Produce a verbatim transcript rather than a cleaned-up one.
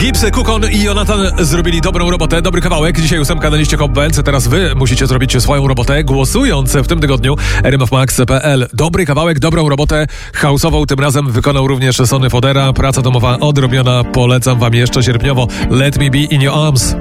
Gibbs, Kukon i Jonathan zrobili dobrą robotę, dobry kawałek. Dzisiaj ósemka na liście Hot Bands. Teraz wy musicie zrobić swoją robotę, głosując w tym tygodniu r m f max kropka p l. Dobry kawałek, dobrą robotę house'ową tym razem wykonał również Sonny Fodera. Praca domowa odrobiona. Polecam wam jeszcze sierpniowo Let Me Be In Your Arms.